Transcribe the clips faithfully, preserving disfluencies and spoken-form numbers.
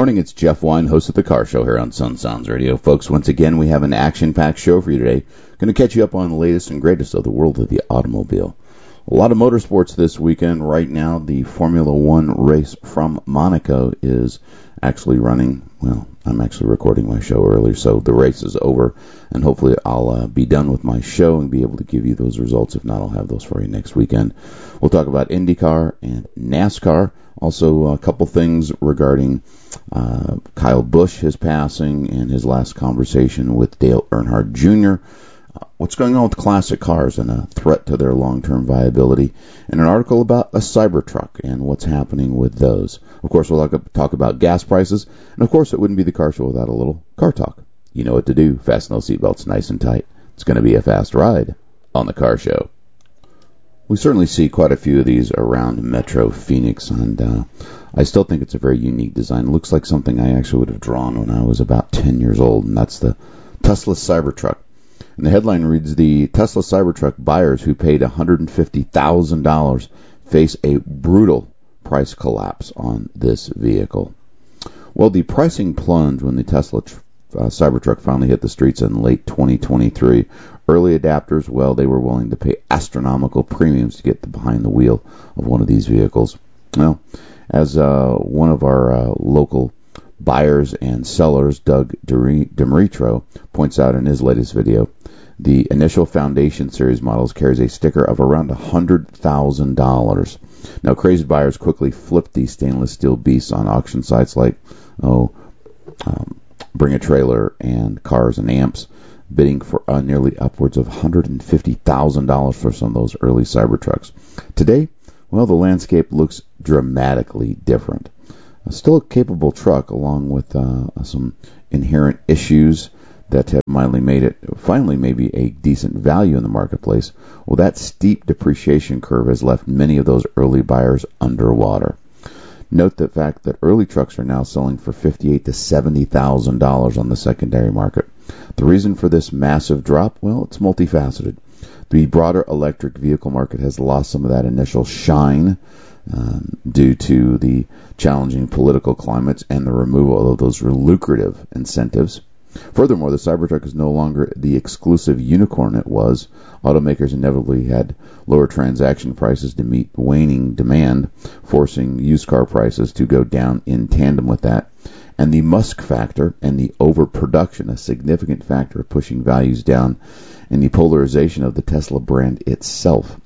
morning, it's Jeff Wine, host of The Car Show here on Sun Sounds Radio. Folks, once again, we have an action-packed show for you today. Going to catch you up on the latest and greatest of the world of the automobile. A lot of motorsports this weekend. Right now, the Formula One race from Monaco is actually running. Well, I'm actually recording my show early, so the race is over, and hopefully I'll uh, be done with my show and be able to give you those results. If not, I'll have those for you next weekend. We'll talk about IndyCar and NASCAR. Also, a couple things regarding uh, Kyle Busch, his passing, and his last conversation with Dale Earnhardt Junior Uh, what's going on with classic cars and a threat to their long-term viability, and an article about a Cybertruck and what's happening with those. Of course, we'll talk about gas prices, and of course, it wouldn't be the car show without a little car talk. You know what to do. Fasten those seatbelts nice and tight. It's going to be a fast ride on the Car Show. We certainly see quite a few of these around Metro Phoenix, and uh, I still think it's a very unique design. It looks like something I actually would have drawn when I was about ten years old, and that's the Tesla Cybertruck. And the headline reads, the Tesla Cybertruck buyers who paid one hundred fifty thousand dollars face a brutal price collapse on this vehicle. Well, the pricing plunged when the Tesla tr- uh, Cybertruck finally hit the streets in late twenty twenty-three. Early adapters, well, they were willing to pay astronomical premiums to get behind the wheel of one of these vehicles. Well, as uh, one of our uh, local buyers and sellers, Doug Demetrio, points out in his latest video, the initial Foundation Series models carries a sticker of around one hundred thousand dollars. Now, crazy buyers quickly flipped these stainless steel beasts on auction sites like, oh, um, Bring a Trailer and Cars and Amps, bidding for uh, nearly upwards of one hundred fifty thousand dollars for some of those early Cybertrucks. Today, well, the landscape looks dramatically different. Uh, still a capable truck, along with uh, some inherent issues that have finally made it, finally maybe a decent value in the marketplace. Well, that steep depreciation curve has left many of those early buyers underwater. Note the fact that early trucks are now selling for fifty-eight thousand to seventy thousand dollars on the secondary market. The reason for this massive drop, well, it's multifaceted. The broader electric vehicle market has lost some of that initial shine um, due to the challenging political climates and the removal of those lucrative incentives. Furthermore, the Cybertruck is no longer the exclusive unicorn it was. Automakers inevitably had lower transaction prices to meet waning demand, forcing used car prices to go down in tandem with that. And the Musk factor and the overproduction, a significant factor of pushing values down, and the polarization of the Tesla brand itself.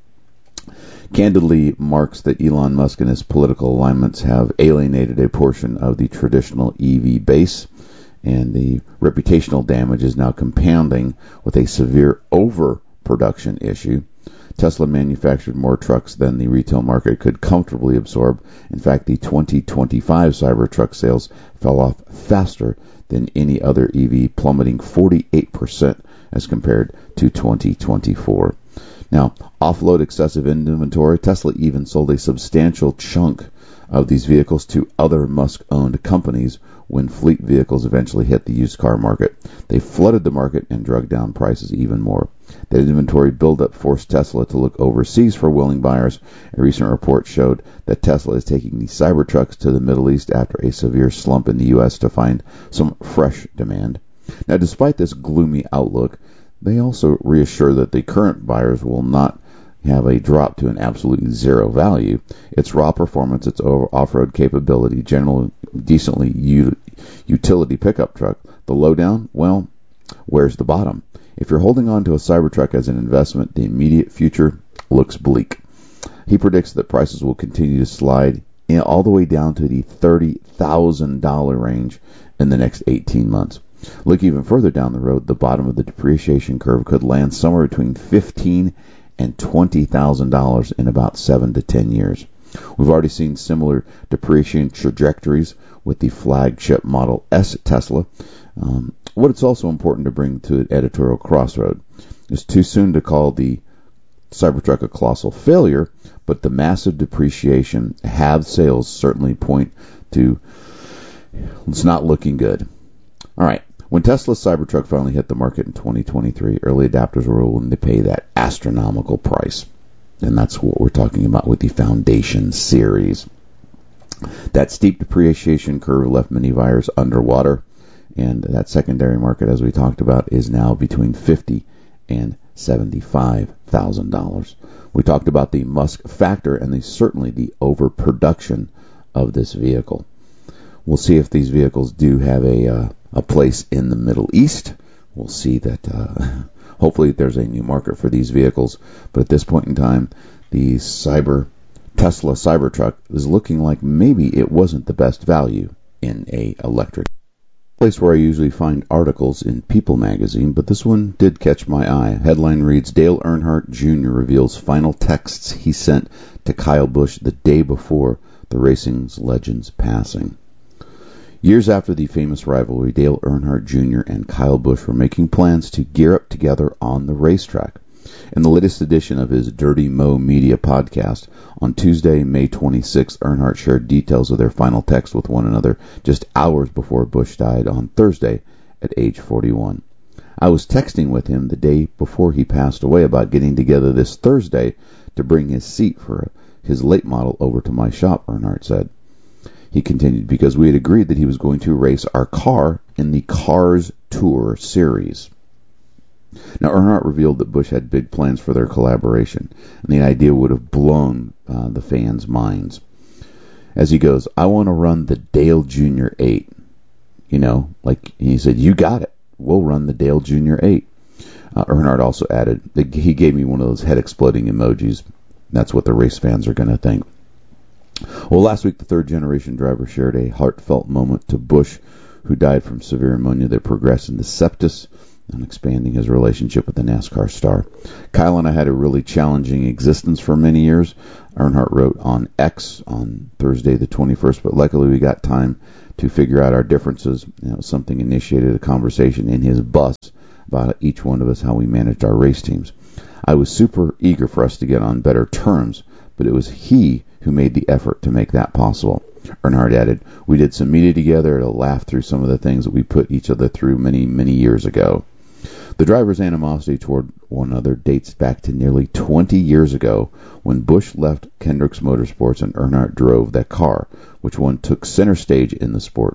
Candidly marks that Elon Musk and his political alignments have alienated a portion of the traditional E V base, and the reputational damage is now compounding with a severe overproduction issue. Tesla manufactured more trucks than the retail market could comfortably absorb. In fact, the twenty twenty-five Cybertruck sales fell off faster than any other E V, plummeting forty-eight percent as compared to twenty twenty-four. Now, offload excessive inventory. Tesla even sold a substantial chunk of these vehicles to other Musk-owned companies when fleet vehicles eventually hit the used car market. They flooded the market and drug down prices even more. That inventory buildup forced Tesla to look overseas for willing buyers. A recent report showed that Tesla is taking the Cybertrucks to the Middle East after a severe slump in the U S to find some fresh demand. Now, despite this gloomy outlook, they also reassure that the current buyers will not have a drop to an absolute zero value. Its raw performance, its off-road capability, general decently u- utility pickup truck. The lowdown, well, where's the bottom? If you're holding on to a Cybertruck as an investment, the immediate future looks bleak. He predicts that prices will continue to slide in all the way down to the thirty thousand dollars range in the next eighteen months. Look even further down the road, the bottom of the depreciation curve could land somewhere between fifteen thousand dollars and twenty thousand dollars in about seven to ten years. We've already seen similar depreciation trajectories with the flagship Model S Tesla. Um, what it's also important to bring to an editorial crossroad is too soon to call the Cybertruck a colossal failure, but the massive depreciation halved sales certainly point to it's not looking good. All right. When Tesla's Cybertruck finally hit the market in twenty twenty-three, early adopters were willing to pay that astronomical price. And that's what we're talking about with the Foundation Series. That steep depreciation curve left many buyers underwater, and that secondary market, as we talked about, is now between fifty thousand dollars and seventy-five thousand dollars. We talked about the Musk factor and the, certainly the overproduction of this vehicle. We'll see if these vehicles do have a uh, a place in the Middle East. We'll see that uh, hopefully there's a new market for these vehicles. But at this point in time, the Cyber Tesla Cybertruck is looking like maybe it wasn't the best value in a electric. Place where I usually find articles in People magazine, but this one did catch my eye. Headline reads, Dale Earnhardt Junior reveals final texts he sent to Kyle Busch the day before the racing's legend's passing. Years after the famous rivalry, Dale Earnhardt Junior and Kyle Busch were making plans to gear up together on the racetrack. In the latest edition of his Dirty Mo Media podcast, on Tuesday, May twenty-sixth, Earnhardt shared details of their final text with one another just hours before Busch died on Thursday at age forty-one. I was texting with him the day before he passed away about getting together this Thursday to bring his seat for his late model over to my shop, Earnhardt said. He continued, because we had agreed that he was going to race our car in the Cars Tour series. Now, Earnhardt revealed that Busch had big plans for their collaboration, and the idea would have blown uh, the fans' minds. As he goes, I want to run the Dale Junior eight. You know, like he said, you got it. We'll run the Dale Junior eight. Uh, Earnhardt also added, that he gave me one of those head-exploding emojis. That's what the race fans are going to think. Well, last week, the third-generation driver shared a heartfelt moment to Busch, who died from severe pneumonia that progressed into sepsis, and expanding his relationship with the NASCAR star. Kyle and I had a really challenging existence for many years, Earnhardt wrote on X on Thursday the twenty-first, but luckily we got time to figure out our differences. You know, something initiated a conversation in his bus about each one of us, how we managed our race teams. I was super eager for us to get on better terms, but it was he who made the effort to make that possible. Earnhardt added, we did some media together to laugh through some of the things that we put each other through many, many years ago. The drivers' animosity toward one another dates back to nearly twenty years ago when Busch left Kendrick's Motorsports and Earnhardt drove that car, which one took center stage in the sport.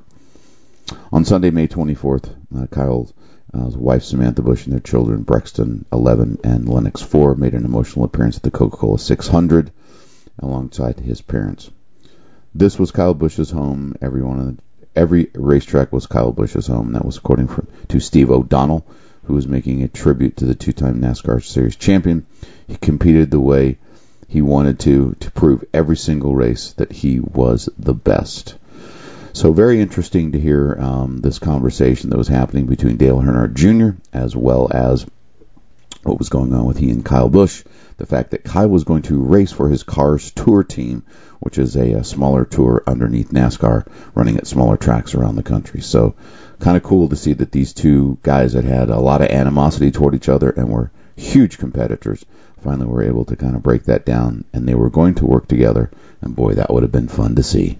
On Sunday, May twenty-fourth, uh, Kyle's uh, wife Samantha Busch and their children Brexton, eleven, and Lennox, four, made an emotional appearance at the Coca-Cola six hundred alongside his parents. This was Kyle Busch's home. Every one of the, every racetrack was Kyle Busch's home. That was according for, to Steve O'Donnell, who was making a tribute to the two-time NASCAR Series champion. He competed the way he wanted to, to prove every single race that he was the best. So very interesting to hear um, this conversation that was happening between Dale Earnhardt Junior as well as what was going on with he and Kyle Busch. The fact that Kyle was going to race for his Cars Tour team, which is a, a smaller tour underneath NASCAR, running at smaller tracks around the country. So kind of cool to see that these two guys that had a lot of animosity toward each other and were huge competitors finally were able to kind of break that down, and they were going to work together, and boy, that would have been fun to see.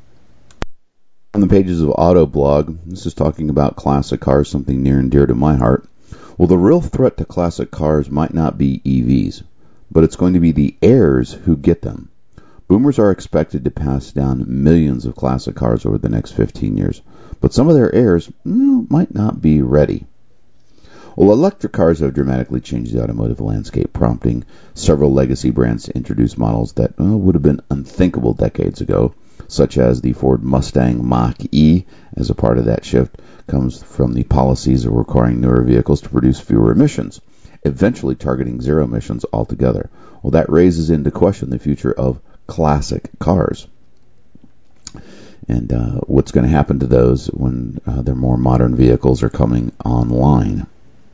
On the pages of Autoblog, this is talking about classic cars, something near and dear to my heart. Well, the real threat to classic cars might not be E Vs, but it's going to be the heirs who get them. Boomers are expected to pass down millions of classic cars over the next fifteen years, but some of their heirs well, might not be ready. Well, electric cars have dramatically changed the automotive landscape, prompting several legacy brands to introduce models that well, would have been unthinkable decades ago, such as the Ford Mustang Mach-E. As a part of that shift comes from the policies of requiring newer vehicles to produce fewer emissions, eventually targeting zero emissions altogether. Well, that raises into question the future of classic cars and uh, what's going to happen to those when uh, their more modern vehicles are coming online.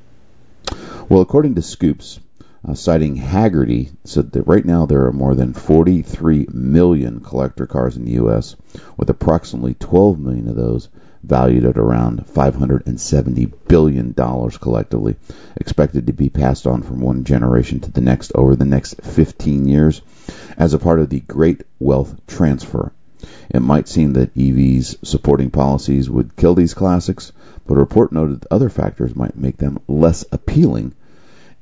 Well, according to Scoops, uh, citing Hagerty, said that right now there are more than forty-three million collector cars in the U S, with approximately twelve million of those valued at around five hundred seventy billion dollars collectively, expected to be passed on from one generation to the next over the next fifteen years as a part of the Great Wealth Transfer. It might seem that E Vs supporting policies would kill these classics, but a report noted that other factors might make them less appealing,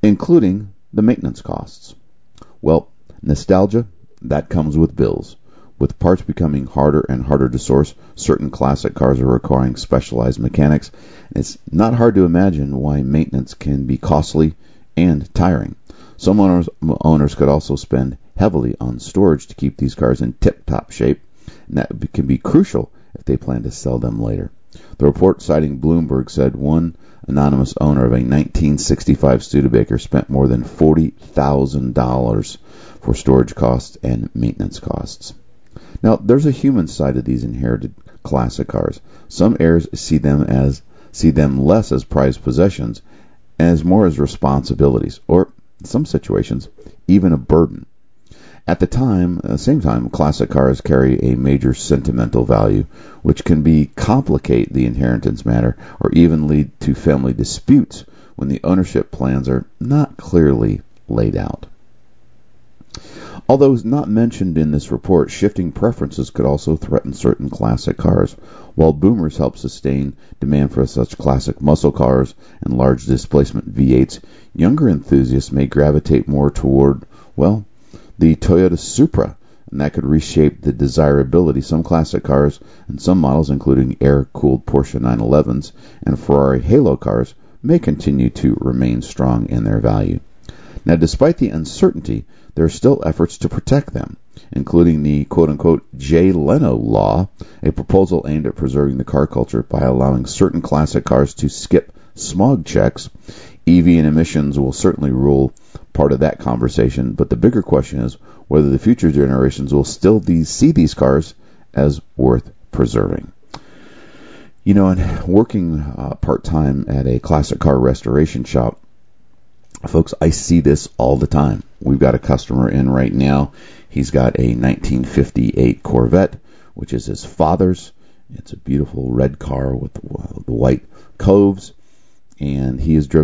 including the maintenance costs. Well, nostalgia, that comes with bills. With parts becoming harder and harder to source, certain classic cars are requiring specialized mechanics. It's not hard to imagine why maintenance can be costly and tiring. Some owners, owners could also spend heavily on storage to keep these cars in tip-top shape, and that can be crucial if they plan to sell them later. The report citing Bloomberg said one anonymous owner of a nineteen sixty-five Studebaker spent more than forty thousand dollars for storage costs and maintenance costs. Now, there's a human side of these inherited classic cars. Some heirs see them as see them less as prized possessions and as more as responsibilities, or in some situations, even a burden. At the time, at the same time, classic cars carry a major sentimental value, which can be complicate the inheritance matter or even lead to family disputes when the ownership plans are not clearly laid out. Although not mentioned in this report, shifting preferences could also threaten certain classic cars. While boomers help sustain demand for such classic muscle cars and large displacement V eights, younger enthusiasts may gravitate more toward, well, the Toyota Supra, and that could reshape the desirability. Some classic cars and some models, including air-cooled Porsche nine elevens and Ferrari Halo cars, may continue to remain strong in their value. Now, despite the uncertainty, there are still efforts to protect them, including the quote-unquote Jay Leno law, a proposal aimed at preserving the car culture by allowing certain classic cars to skip smog checks. E V and emissions will certainly rule part of that conversation, but the bigger question is whether the future generations will still these, see these cars as worth preserving. You know, and working uh, part-time at a classic car restoration shop, folks, I see this all the time. We've got a customer in right now. He's got a nineteen fifty-eight Corvette, which is his father's. It's a beautiful red car with the, the white coves, and he has driven